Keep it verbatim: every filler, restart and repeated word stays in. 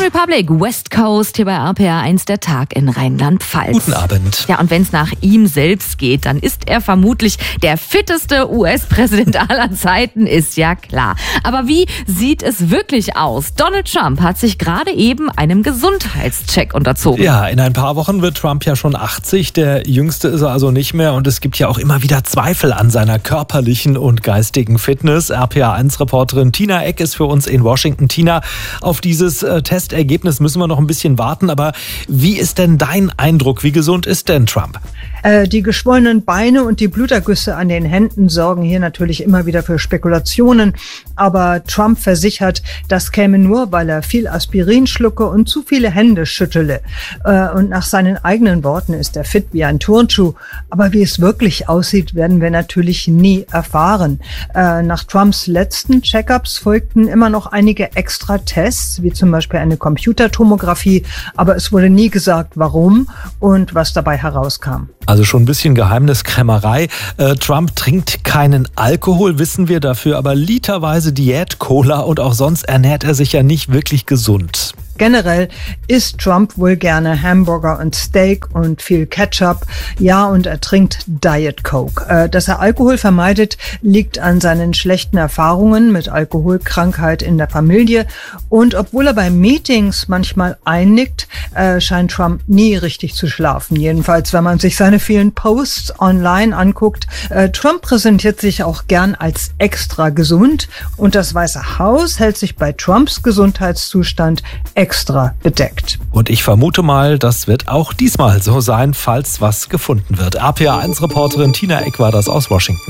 Republic, West Coast, hier bei R P R eins, der Tag in Rheinland-Pfalz. Guten Abend. Ja, und wenn es nach ihm selbst geht, dann ist er vermutlich der fitteste U S-Präsident aller Zeiten, ist ja klar. Aber wie sieht es wirklich aus? Donald Trump hat sich gerade eben einem Gesundheitscheck unterzogen. Ja, in ein paar Wochen wird Trump ja schon achtzig. Der Jüngste ist er also nicht mehr. Und es gibt ja auch immer wieder Zweifel an seiner körperlichen und geistigen Fitness. R P R eins-Reporterin Tina Eck ist für uns in Washington. Tina, auf dieses äh, Testergebnis müssen wir noch ein bisschen warten. Aber wie ist denn dein Eindruck? Wie gesund ist denn Trump? Äh, die geschwollenen Beine und die Blutergüsse an den Händen sorgen hier natürlich immer wieder für Spekulationen. Aber Trump versichert, das käme nur, weil er viel Aspirin schlucke und zu viele Hände schüttele. Äh, und nach seinen eigenen Worten ist er fit wie ein Turnschuh. Aber wie es wirklich aussieht, werden wir natürlich nie erfahren. Äh, nach Trumps letzten Check-ups folgten immer noch einige extra Tests, wie zum Beispiel eine Computertomographie. Aber es wurde nie gesagt, warum und was dabei herauskam. Also schon ein bisschen Geheimniskrämerei. Äh, Trump trinkt keinen Alkohol, wissen wir, dafür aber literweise Diät-Cola und auch sonst ernährt er sich ja nicht wirklich gesund. Generell isst Trump wohl gerne Hamburger und Steak und viel Ketchup. Ja, und er trinkt Diet Coke. Dass er Alkohol vermeidet, liegt an seinen schlechten Erfahrungen mit Alkoholkrankheit in der Familie. Und obwohl er bei Meetings manchmal einnickt, scheint Trump nie richtig zu schlafen. Jedenfalls, wenn man sich seine vielen Posts online anguckt. Trump präsentiert sich auch gern als extra gesund. Und das Weiße Haus hält sich bei Trumps Gesundheitszustand extra bedeckt. Und ich vermute mal, das wird auch diesmal so sein, falls was gefunden wird. R P R eins-Reporterin Tina Eck war das aus Washington.